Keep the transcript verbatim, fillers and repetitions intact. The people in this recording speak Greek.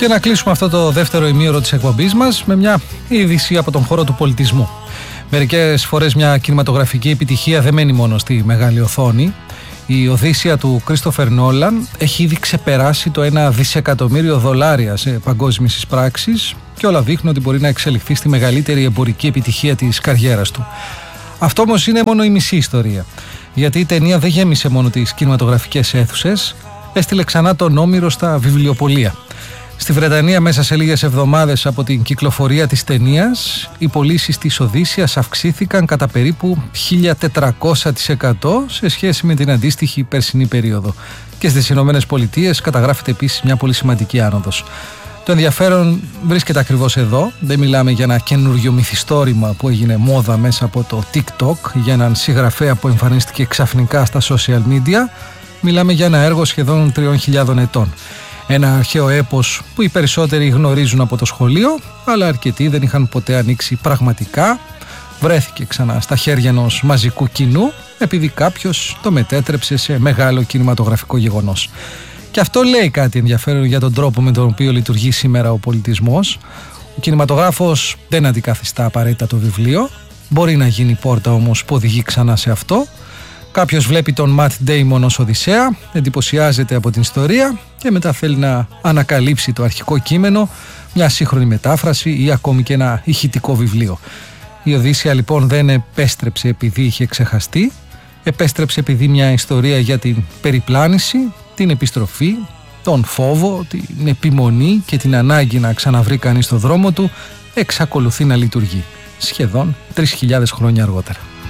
Και να κλείσουμε αυτό το δεύτερο ημίωρο της εκπομπής μας με μια είδηση από τον χώρο του πολιτισμού. Μερικές φορές μια κινηματογραφική επιτυχία δεν μένει μόνο στη μεγάλη οθόνη. Η Οδύσσεια του Κρίστοφερ Νόλαν έχει ήδη ξεπεράσει το ένα δισεκατομμύριο δολάρια σε παγκόσμιες εισπράξεις και όλα δείχνουν ότι μπορεί να εξελιχθεί στη μεγαλύτερη εμπορική επιτυχία της καριέρας του. Αυτό όμως είναι μόνο η μισή ιστορία. Γιατί η ταινία δεν γέμισε μόνο τις κινηματογραφικές αίθουσες, έστειλε ξανά τον Όμηρο στα βιβλιοπωλεία. Στη Βρετανία, μέσα σε λίγες εβδομάδες από την κυκλοφορία της ταινίας, οι πωλήσεις της Οδύσσειας αυξήθηκαν κατά περίπου χίλια τετρακόσια τοις εκατό σε σχέση με την αντίστοιχη περσινή περίοδο. Και στις Ηνωμένες Πολιτείες καταγράφεται επίσης μια πολύ σημαντική άνοδος. Το ενδιαφέρον βρίσκεται ακριβώς εδώ. Δεν μιλάμε για ένα καινούριο μυθιστόρημα που έγινε μόδα μέσα από το TikTok, για έναν συγγραφέα που εμφανίστηκε ξαφνικά στα social media. Μιλάμε για ένα έργο σχεδόν τριών χιλιάδων ετών. Ένα αρχαίο έπος που οι περισσότεροι γνωρίζουν από το σχολείο, αλλά αρκετοί δεν είχαν ποτέ ανοίξει πραγματικά. Βρέθηκε ξανά στα χέρια ενός μαζικού κοινού, επειδή κάποιος το μετέτρεψε σε μεγάλο κινηματογραφικό γεγονός. Και αυτό λέει κάτι ενδιαφέρον για τον τρόπο με τον οποίο λειτουργεί σήμερα ο πολιτισμός. Ο κινηματογράφος δεν αντικαθιστά απαραίτητα το βιβλίο, μπορεί να γίνει πόρτα όμως που οδηγεί ξανά σε αυτό. Κάποιος βλέπει τον Ματ Ντέιμον ως Οδυσσέα, εντυπωσιάζεται από την ιστορία και μετά θέλει να ανακαλύψει το αρχικό κείμενο, μια σύγχρονη μετάφραση ή ακόμη και ένα ηχητικό βιβλίο. Η Οδύσσεια λοιπόν δεν επέστρεψε επειδή είχε ξεχαστεί, επέστρεψε επειδή μια ιστορία για την περιπλάνηση, την επιστροφή, τον φόβο, την επιμονή και την ανάγκη να ξαναβρει κανείς το δρόμο του εξακολουθεί να λειτουργεί σχεδόν τρεις χιλιάδες χρόνια αργότερα.